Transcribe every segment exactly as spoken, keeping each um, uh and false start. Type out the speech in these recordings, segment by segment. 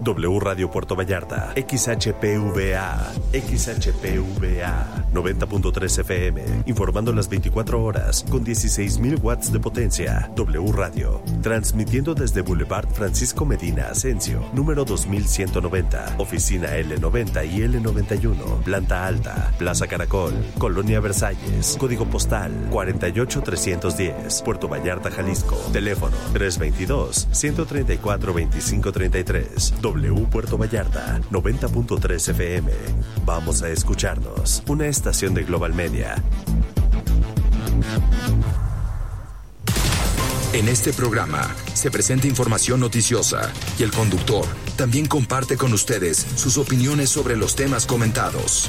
W Radio Puerto Vallarta, X H P V A, X H P V A, noventa punto tres F M, informando las veinticuatro horas con dieciséis mil watts de potencia. W Radio, transmitiendo desde Boulevard Francisco Medina Asensio, número dos mil ciento noventa, oficina L noventa y L noventa y uno, planta alta, Plaza Caracol, Colonia Versalles, código postal cuarenta y ocho trescientos diez, Puerto Vallarta, Jalisco, teléfono tres veintidós, ciento treinta y cuatro, veinticinco treinta y tres. W Puerto Vallarta, noventa punto tres F M. Vamos a escucharnos. Una estación de Global Media. En este programa se presenta información noticiosa y el conductor también comparte con ustedes sus opiniones sobre los temas comentados.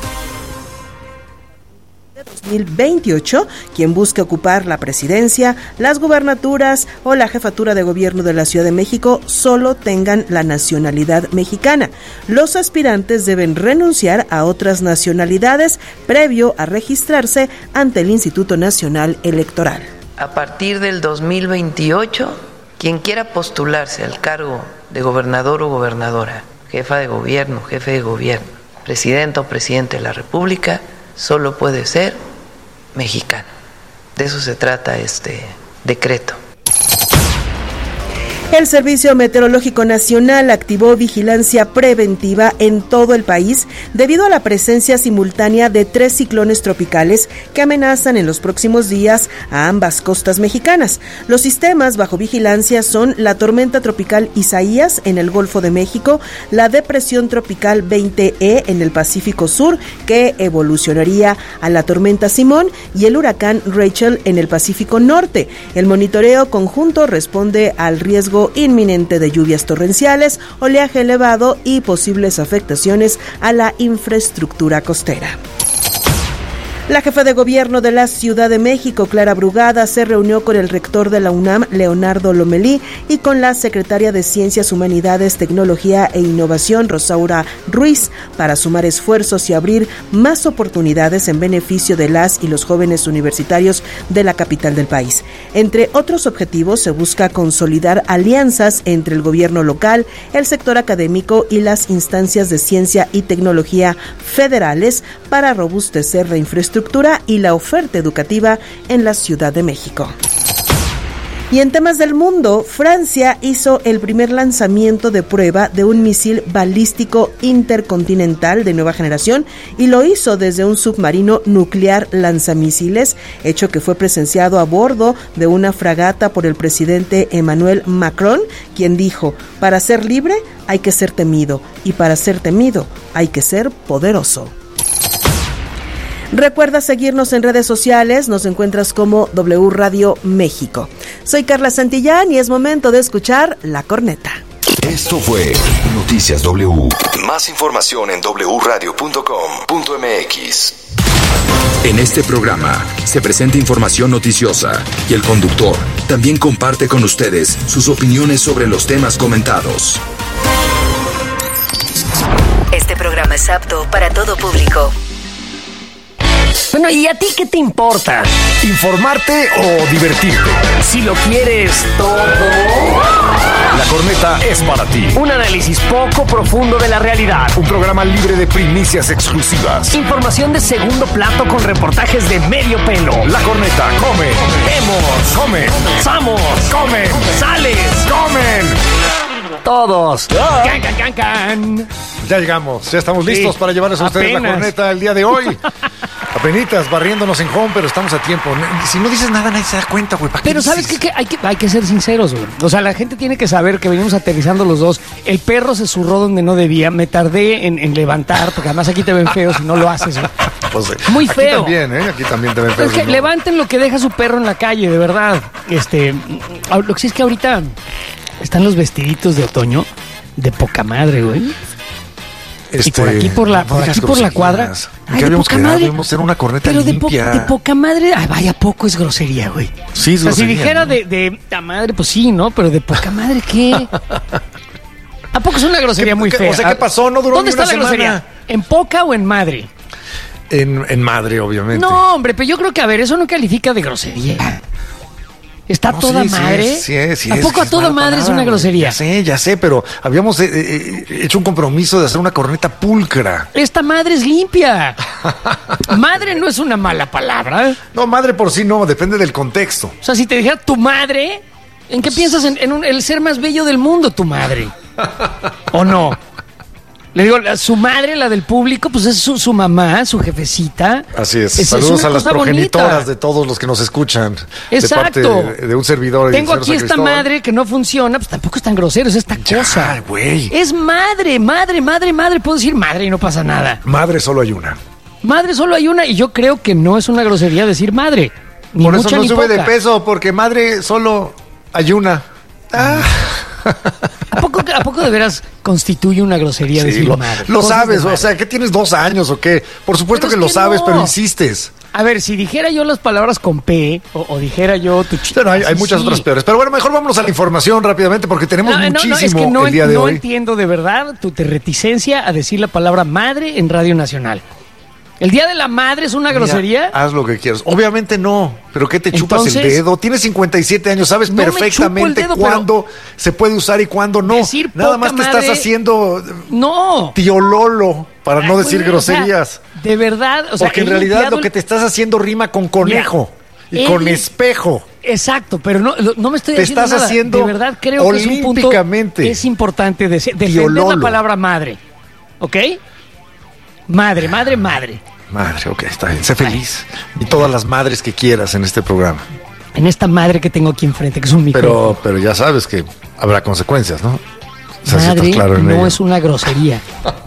dos mil veintiocho, quien busque ocupar la presidencia, las gubernaturas o la jefatura de gobierno de la Ciudad de México solo tengan la nacionalidad mexicana. Los aspirantes deben renunciar a otras nacionalidades previo a registrarse ante el Instituto Nacional Electoral. A partir del dos mil veintiocho, quien quiera postularse al cargo de gobernador o gobernadora, jefa de gobierno, jefe de gobierno, presidente o presidente de la República, solo puede ser mexicano. De eso se trata este decreto. El Servicio Meteorológico Nacional activó vigilancia preventiva en todo el país debido a la presencia simultánea de tres ciclones tropicales que amenazan en los próximos días a ambas costas mexicanas. Los sistemas bajo vigilancia son la tormenta tropical Isaías en el Golfo de México, la depresión tropical veinte E en el Pacífico Sur, que evolucionaría a la tormenta Simón, y el huracán Rachel en el Pacífico Norte. El monitoreo conjunto responde al riesgo inminente de lluvias torrenciales, oleaje elevado y posibles afectaciones a la infraestructura costera. La jefa de gobierno de la Ciudad de México, Clara Brugada, se reunió con el rector de la UNAM, Leonardo Lomelí, y con la secretaria de Ciencias, Humanidades, Tecnología e Innovación, Rosaura Ruiz, para sumar esfuerzos y abrir más oportunidades en beneficio de las y los jóvenes universitarios de la capital del país. Entre otros objetivos, se busca consolidar alianzas entre el gobierno local, el sector académico y las instancias de ciencia y tecnología federales para robustecer la infraestructura y la oferta educativa en la Ciudad de México. Y en temas del mundo, Francia hizo el primer lanzamiento de prueba de un misil balístico intercontinental de nueva generación y lo hizo desde un submarino nuclear lanzamisiles, hecho que fue presenciado a bordo de una fragata por el presidente Emmanuel Macron, quien dijo: para ser libre hay que ser temido y para ser temido hay que ser poderoso. Recuerda seguirnos en redes sociales, nos encuentras como W Radio México. Soy Carla Santillán y es momento de escuchar La Corneta. Esto fue Noticias W. Más información en doble u radio punto com punto m x. En este programa se presenta información noticiosa y el conductor también comparte con ustedes sus opiniones sobre los temas comentados. Este programa es apto para todo público. Bueno, ¿y a ti qué te importa? ¿Informarte o divertirte? Si lo quieres todo, La Corneta es para ti. un análisis poco profundo de la realidad. Un programa libre de primicias exclusivas. Información de segundo plato con reportajes de medio pelo. La Corneta come, Vemos, come, ¡Vamos! come, ¡Sales! comen. Todos. Ya. Can, can, can, can. Ya llegamos, ya estamos listos Sí, para llevarles a ustedes apenas. La Corneta el día de hoy. Apenitas barriéndonos en home, pero estamos a tiempo. Si no dices nada, nadie se da cuenta, güey. ¿Para qué Pero ¿sabes dices? qué? Que hay, que hay que ser sinceros, güey. O sea, la gente tiene que saber que venimos aterrizando los dos. El perro se zurró donde no debía. Me tardé en, en levantar, porque además aquí te ven feo si no lo haces, güey. Pues, eh, Muy aquí feo. también, ¿eh? Aquí también te ven feo. Es que ¿no? levanten lo que deja su perro en la calle, de verdad. Este, lo que sí es que ahorita están los vestiditos de otoño de poca madre, güey. Este, y por aquí por la, por digas aquí por la cuadra. groserías. ¿En Ay, qué de habíamos poca quedado? madre. Debemos ser una corneta Pero de, po- limpia. de poca madre. Ay, vaya, poco es grosería, güey. Sí, es O sea, si grosería, dijera ¿no? de, de ta madre, pues sí, ¿no? Pero de poca madre, ¿qué? ¿A poco es una grosería ¿Qué- muy qué- fea? o sea, qué pasó? ¿No duró ¿Dónde ni una está la semana? grosería? ¿En poca o en madre? En, en madre, obviamente. No, hombre, pero yo creo que, a ver, eso no califica de grosería. Está No, toda sí, sí madre. es, sí es, sí ¿A es, poco sí a es toda mala madre palabra, es una güey. grosería? Ya sé, ya sé, pero habíamos eh, eh, hecho un compromiso de hacer una corneta pulcra. Esta madre es limpia. Madre no es una mala palabra. No, madre por sí no, depende del contexto. O sea, si te dijera tu madre, ¿en qué piensas? En, en un- el ser más bello del mundo, tu madre. ¿O no? Le digo, la- su madre, la del público, pues es su, su mamá, su jefecita. Así es. Es- es Saludos una a las cosa progenitoras bonita. de todos los que nos escuchan. Exacto. De parte de, de un servidor. y Tengo del aquí señor San esta Cristóbal. madre que no funciona, pues tampoco es tan grosero, es esta Ya, cosa. güey. Es madre, madre, madre, madre. Puedo decir madre y no pasa nada. Madre solo hay una. Madre solo hay una y yo creo que no es una grosería decir madre. Ni Por mucha eso no ni sube poca. de peso, porque madre solo hay una. Ah. ¿A poco, ¿A poco de veras constituye una grosería Sí, decir lo, madre? lo Cosas de sabes, madre. o sea, ¿qué tienes dos años o qué? Por supuesto Pero que es lo que sabes, no. pero insistes. A ver, si dijera yo las palabras con P, o, o dijera yo tu chica. Bueno, hay, hay muchas otras peores. Pero bueno, mejor vámonos a la información rápidamente porque tenemos No, no, muchísimo no, es que no, el día de no hoy. entiendo de verdad tu te- reticencia a decir la palabra madre en Radio Nacional. ¿El Día de la Madre es una Mira, grosería? haz lo que quieras. Obviamente no, pero ¿qué te chupas Entonces, el dedo? Tienes cincuenta y siete años, sabes no me chupo el perfectamente dedo, cuándo se puede usar y cuándo no. Decir Nada poca más te madre- estás haciendo No. tío Lolo para no Ay, decir güey, o sea, groserías. de verdad, o sea, Porque en he realidad limpiado lo que el- te estás haciendo rima con conejo Mira, y he con lim- espejo. Exacto, pero no, no me estoy Te haciendo estás nada. haciendo De verdad creo que es un punto olímpicamente. es importante de- defender la Lolo. palabra madre. ¿Ok? Madre, madre, madre. Madre, ok, está bien. Sé feliz. Y todas las madres que quieras en este programa. En esta madre que tengo aquí enfrente, que es un micrófono. Pero, pero ya sabes que habrá consecuencias, ¿no? O sea, si Madre estás claro en no ello. es una grosería.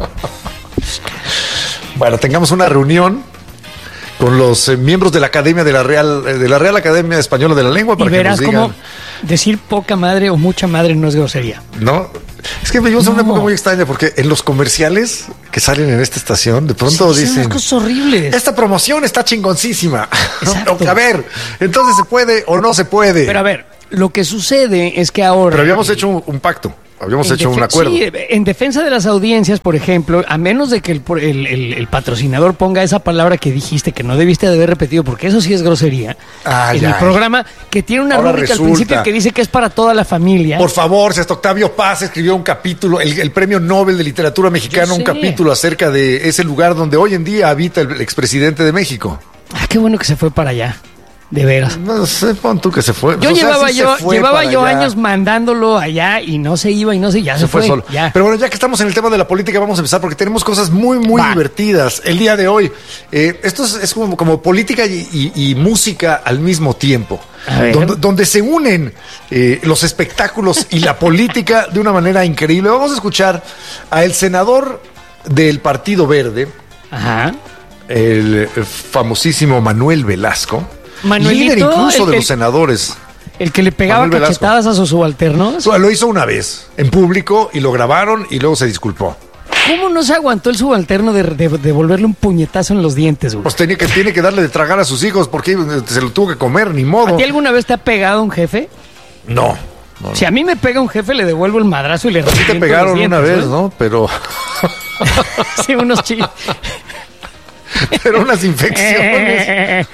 Bueno, tengamos una reunión con los eh, miembros de la Academia de la Real eh, de la Real Academia Española de la Lengua Y para que verás nos digan, cómo decir poca madre o mucha madre no es grosería. ¿no? Es que vivimos en una No. época muy extraña porque en los comerciales que salen en esta estación, de pronto Sí, son dicen, unas cosas horribles. esta promoción está chingoncísima. Exacto. A ver, entonces se puede o no se puede. Pero a ver, lo que sucede es que ahora... Pero habíamos hecho un, un pacto, habíamos En hecho un defe- acuerdo. Sí, en defensa de las audiencias, por ejemplo, a menos de que el, el- el- el patrocinador ponga esa palabra que dijiste, que no debiste de haber repetido, porque eso sí es grosería, Ay, en el ay. programa que tiene una Ahora rúbrica al resulta. principio que dice que es para toda la familia. Por favor, si hasta Octavio Paz escribió un capítulo, el, el premio Nobel de Literatura Mexicana, Yo un sé. capítulo acerca de ese lugar donde hoy en día habita el expresidente de México. Ah, qué bueno que se fue para allá, de veras. No sé, pon tú que se fue. Yo O sea, llevaba sí se yo fue llevaba para yo allá. años mandándolo allá y no se iba y no se ya se, Se fue solo. Ya. Pero bueno, ya que estamos en el tema de la política, vamos a empezar porque tenemos cosas muy, muy Va. divertidas el día de hoy. Eh, esto es, es como, como política y, y- y música al mismo tiempo. A ver. Donde, donde se unen eh, los espectáculos y la política de una manera increíble. Vamos a escuchar al senador del Partido Verde, Ajá. el famosísimo Manuel Velasco. Manuelito, líder incluso el de que- los senadores. El que le pegaba Manuel Velasco. cachetadas a sus subalternos. Lo hizo una vez en público y lo grabaron y luego se disculpó. ¿Cómo no se aguantó el subalterno de, de, de volverle un puñetazo en los dientes, güey? Pues tenía que, tiene que darle de tragar a sus hijos porque se lo tuvo que comer, ni ¿A modo. ti alguna vez te ha pegado un jefe? No. no, no. Si a mí me pega un jefe, le devuelvo el madrazo y le Sí te reviento los pegaron dientes, una vez, ¿eh? ¿no? Pero, Sí, unos chillos. pero unas infecciones.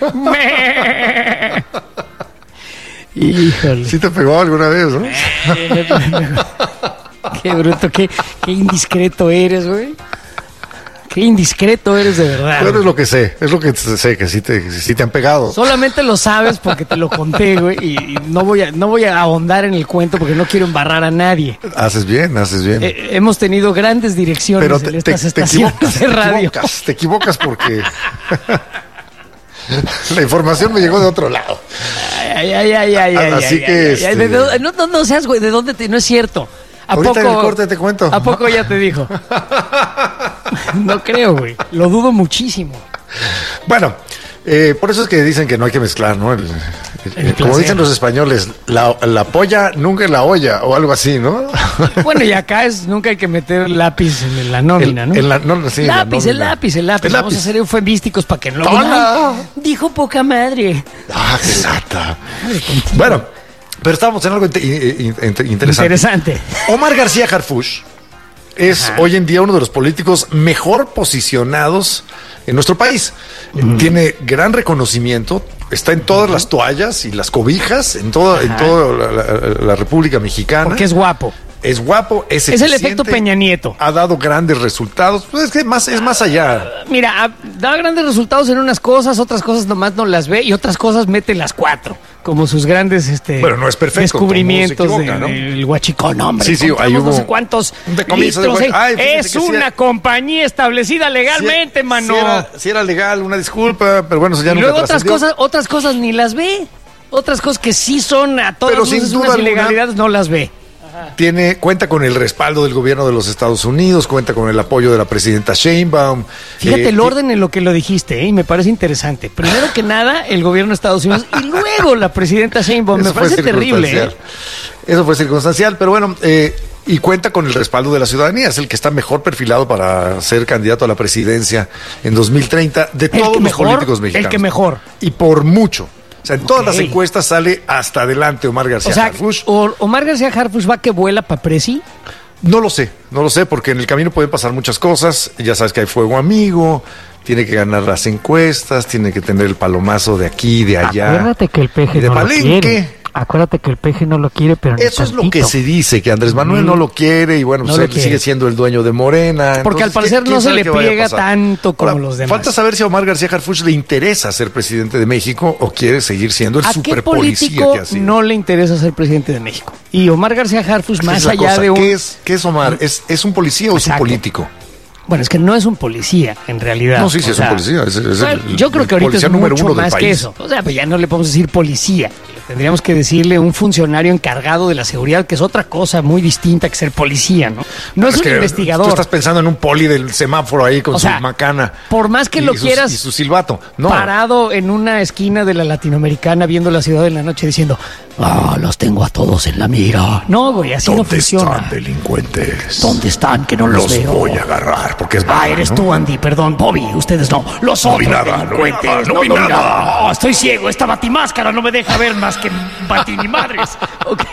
Híjole. Sí te pegó alguna vez, ¿no? Qué bruto, qué, qué indiscreto eres, güey. Qué indiscreto eres de verdad. Pero es lo que sé, es lo que sé, que sí te, que sí te han pegado. Solamente lo sabes porque te lo conté, güey, y, y no voy a no voy a ahondar en el cuento porque no quiero embarrar a nadie. Haces bien, haces bien. Eh, hemos tenido grandes direcciones pero en te, te, estas te estaciones equivocas, de te radio. equivocas, te equivocas porque la información me llegó de otro lado. Ay, ay, ay, ay, ay, Así ay, que, ay, ay, este- ¿de dónde- no, no, no seas, güey, ¿de dónde te...? No es cierto. ¿A Ahorita poco, en el corte te cuento. ¿A poco ya te dijo? No creo, güey. Lo dudo muchísimo. Bueno, eh, por eso es que dicen que no hay que mezclar, ¿no? El- el- El como placer. dicen los españoles, la, la polla nunca en la olla o algo así, ¿no? Bueno, y acá es nunca hay que meter lápiz en la nómina, El- ¿no? en la- no, sí, en la lápiz, el nómina. lápiz, el lápiz. El Vamos a lápiz. ser eufemísticos para que no lo ¡Hola! Ay, dijo poca madre. Ah, qué lata. Bueno, pero estamos en algo inte- in- in- in- interesante. Interesante. Omar García Harfuch es Ajá. hoy en día uno de los políticos mejor posicionados en nuestro país. Tiene gran reconocimiento, está en todas las toallas y las cobijas, en toda, en toda la, la, la República Mexicana. Porque es guapo. Es guapo, es Es el efecto Peña Nieto. Ha dado grandes resultados. Pues es que más, es más allá. Mira, da grandes resultados en unas cosas, otras cosas nomás no las ve y otras cosas mete las cuatro. Como sus grandes este, bueno, no es perfecto, descubrimientos equivoca, de, ¿no? del huachicón, hombre. Sí, sí, ahí hubo no sé cuántos decomiso litros, de eh. Ay, Es una sí era, compañía establecida legalmente, si, mano. Si era, si era legal, una disculpa, pero bueno, eso ya y nunca luego otras trascendió. cosas, otras cosas ni las ve. Otras cosas que sí son a todas Pero sin luces duda unas alguna, ilegalidades no las ve. Tiene, cuenta con el respaldo del gobierno de los Estados Unidos, cuenta con el apoyo de la presidenta Sheinbaum. Fíjate eh, el orden en lo que lo dijiste, ¿eh? Y me parece interesante. Primero que nada, el gobierno de Estados Unidos y luego la presidenta Sheinbaum. Me Eso fue parece terrible. ¿Eh? Eso fue circunstancial, pero bueno, eh, y cuenta con el respaldo de la ciudadanía. Es el que está mejor perfilado para ser candidato a la presidencia en dos mil treinta de El todos que los mejor, políticos mexicanos. el que mejor. Y por mucho. O sea, en todas Ok. las encuestas sale hasta adelante Omar García O sea, Harfuch. o- Omar García Harfuch va que vuela para presi. No lo sé, no lo sé, porque en el camino pueden pasar muchas cosas. Ya sabes que hay fuego amigo, tiene que ganar las encuestas, tiene que tener el palomazo de aquí, de allá. Acuérdate que el y peje de no lo Palenque. quiere. Acuérdate que el peje no lo quiere, pero ni Eso es lo tantito. que se dice, que Andrés Manuel Mm. no lo quiere y bueno, No pues lo él quiere. sigue siendo el dueño de Morena. Porque Entonces, al parecer ¿quién- no quién se sabe le qué vaya a pliega pasar? tanto como Ahora, los demás. Falta saber si a Omar García Harfuch le interesa ser presidente de México o quiere seguir siendo el ¿A qué super policía político que ha sido. no le interesa ser presidente de México? Y Omar García Harfuch, Esa más es la allá cosa. de un... ¿Qué es, qué es Omar? ¿Es, ¿Es un policía o es un Exacto. político? Bueno, es que no es un policía, en realidad. No, sí, sí, O es un sea, policía. Es, es bueno, el, yo creo el que ahorita policía es número mucho uno del más que país. eso. O sea, pues ya no le podemos decir policía. Tendríamos que decirle un funcionario encargado de la seguridad, que es otra cosa muy distinta que ser policía, ¿no? No es, un que investigador. Tú estás pensando en un poli del semáforo ahí con O su sea, macana. por más que y lo sus- quieras Y su silbato. No. parado en una esquina de la Latinoamericana viendo la ciudad en la noche diciendo, ah, los tengo a todos en la mira. No, güey, así no ¿Dónde funciona. están, delincuentes? ¿Dónde están? Que no los, Los veo. voy a agarrar porque es Ah, Batman, eres ¿no? tú, Andy, perdón, Bobby, ustedes no. Los No vi otros nada, no vi delincuentes. nada, no vi nada. No, estoy ciego, esta batimáscara no me deja ver más que batinimadres. Ok.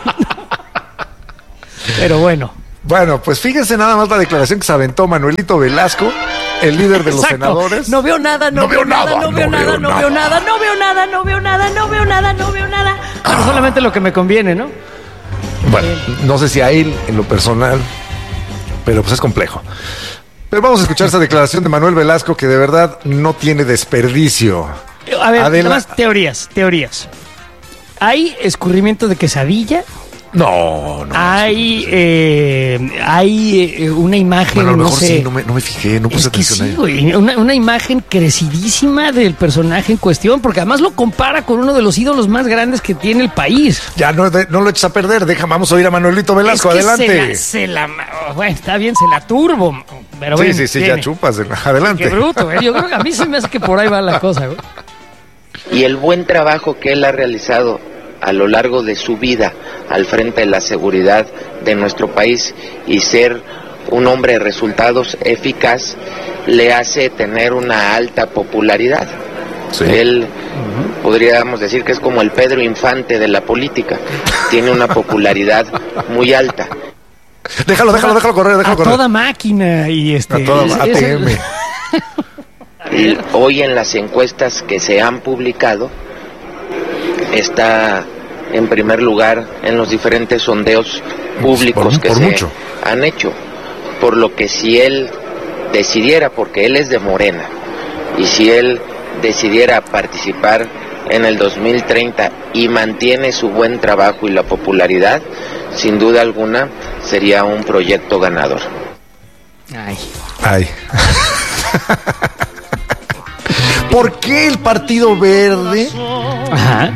Pero bueno. Bueno, pues fíjense nada más la declaración que se aventó Manuelito Velasco, el líder de los Exacto. senadores. No veo nada, no, No veo veo nada, nada, no veo no nada, veo no veo nada, no veo nada, no veo nada, no veo nada, no veo nada. Bueno, solamente lo que me conviene, ¿no? Bueno, no sé si a él en lo personal, pero pues es complejo. Pero vamos a escuchar esa declaración de Manuel Velasco que de verdad no tiene desperdicio. A ver, Adela- nada más teorías, teorías. ¿Hay escurrimiento de quesadilla? No, no. Hay, eh, hay eh, una imagen, Bueno, a lo no mejor sé. sí, no me, no me fijé, no puse Es que atención a sí, él. güey, una, una imagen crecidísima del personaje en cuestión, porque además lo compara con uno de los ídolos más grandes que tiene el país. Ya no, de- no lo eches a perder, deja, vamos a oír a Manuelito Velasco, Es que adelante. Se la, se la- bueno, está bien, se la turbo, pero Sí, bueno, sí, sí, tiene. ya chupas, adelante. Qué bruto, ¿eh? Yo creo que a mí se me hace que por ahí va la cosa, güey. Y el buen trabajo que él ha realizado a lo largo de su vida al frente de la seguridad de nuestro país y ser un hombre de resultados eficaz le hace tener una alta popularidad. Sí. Él, podríamos decir que es como el Pedro Infante de la política, tiene una popularidad muy alta. Déjalo, déjalo, déjalo correr, déjalo A correr. toda máquina y este. A toda es- A T M. es- Y hoy en las encuestas que se han publicado está en primer lugar en los diferentes sondeos públicos Por- que por se mucho. han hecho, por lo que si él decidiera, porque él es de Morena, y si él decidiera participar en el dos mil treinta y mantiene su buen trabajo y la popularidad, sin duda alguna sería un proyecto ganador. Ay. Ay. ¿Por qué el Partido Verde? Ajá.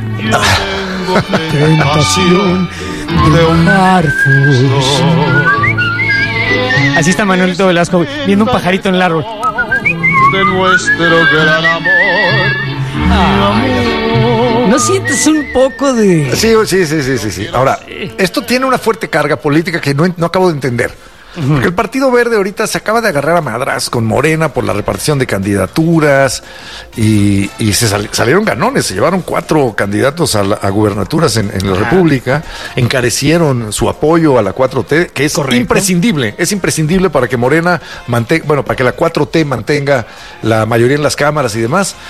Tentación de un Harfuch. Así está Manuelito Velasco viendo un pajarito en el árbol. De nuestro gran amor. Ay, ¿no sientes un poco de...? Sí, sí, sí, sí, sí, sí. Ahora, esto tiene una fuerte carga política que no, no acabo de entender. Porque el Partido Verde ahorita se acaba de agarrar a madras con Morena por la repartición de candidaturas y, y se sal- salieron ganones, se llevaron cuatro candidatos a, la- a gubernaturas en, en la Ajá. República, encarecieron su apoyo a la cuatro T, que es Correcto. imprescindible, es imprescindible para que Morena mantenga, bueno, para que la cuatro T mantenga la mayoría en las cámaras y demás.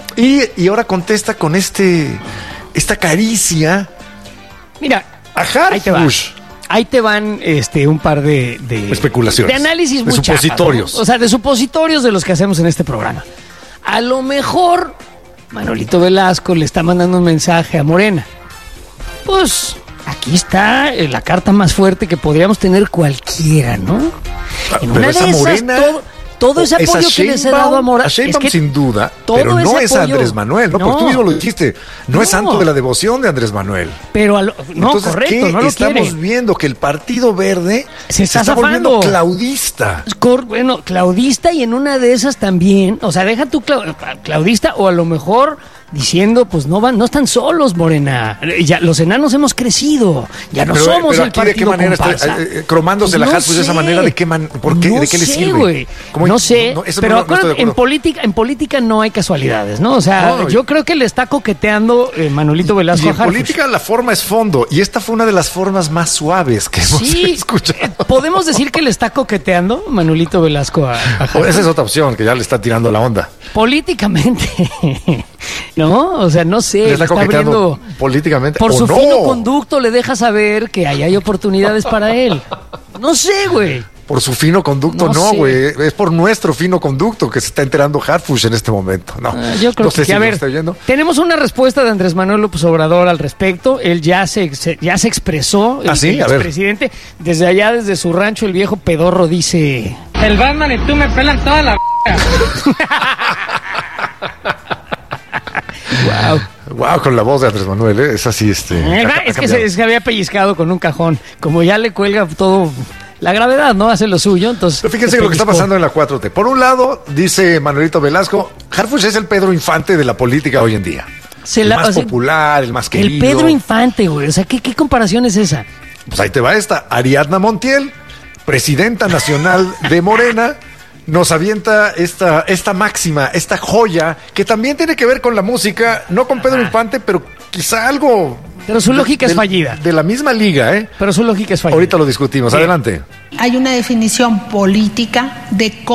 Y, y ahora contesta con este esta caricia. Mira, a Harfush. Ahí te van este un par de, de especulaciones. De análisis muy de supositorios. chapas, ¿no? O sea, de supositorios de los que hacemos en este programa. A lo mejor Manolito Velasco le está mandando un mensaje a Morena. Pues aquí está la carta más fuerte que podríamos tener cualquiera, ¿no? En una de esas, Morena, todo, todo ese apoyo que les he dado a Morena. A Sheinbaum, es que sin duda, pero no es apoyo, Andrés Manuel, ¿no? no. Porque tú mismo lo dijiste, no, no es santo de la devoción de Andrés Manuel. Pero a lo, no, entonces, correcto, ¿qué no lo estamos quiere? viendo? Que el Partido Verde se está, se está volviendo claudista. Cor, bueno, claudista y en una de esas también, o sea, deja tu clau, claudista o a lo mejor diciendo, pues no van, no están solos, Morena. Ya los enanos hemos crecido, ya no pero, somos pero el aquí partido de qué manera comparsa. está eh, cromándose no la Harfush de esa manera, de qué man, por qué, no de qué le sé, sirve. Güey. No sé, no, pero no, acuérdate, no en política, en política no hay casualidades, ¿no? O sea, no, yo creo que le está coqueteando eh, Manolito Velasco y a en Harfush. política la forma es fondo, y esta fue una de las formas más suaves que hemos sí, escuchado. ¿Podemos decir que le está coqueteando Manolito Velasco a, a Harfush? Esa es otra opción, que ya le está tirando la onda. Políticamente, ¿no? O sea, no sé. Le está coqueteando políticamente. Por su no. fino conducto le deja saber que ahí hay oportunidades para él. No sé, güey. Por su fino conducto, no, güey. No, es por nuestro fino conducto que se está enterando Harfush en este momento. No, uh, yo creo no sé que, si a ver, tenemos una respuesta de Andrés Manuel López Obrador al respecto. Él ya se, se ya se expresó, el, ¿Ah, sí? el expresidente. Desde allá, desde su rancho, el viejo pedorro dice... El Batman y tú me pelan toda la... Wow. Wow, con la voz de Andrés Manuel, ¿eh? Es así, este. Eh, ha, es ha que se, se había pellizcado con un cajón. Como ya le cuelga todo. La gravedad, ¿no? Hace lo suyo, entonces... Pero fíjense lo que está pasando en la cuatro T. Por un lado, dice Manuelito Velasco, Harfush es el Pedro Infante de la política hoy en día. Se el la, más o sea, popular, el más querido. El Pedro Infante, güey. O sea, ¿qué, qué comparación es esa? Pues ahí te va esta. Ariadna Montiel, presidenta nacional de Morena, nos avienta esta, esta máxima, esta joya, que también tiene que ver con la música, no con Pedro Ajá. Infante, pero quizá algo... Pero su lógica de, es fallida. De la misma liga, ¿eh? Pero su lógica es fallida. Ahorita lo discutimos. Adelante. Hay una definición política de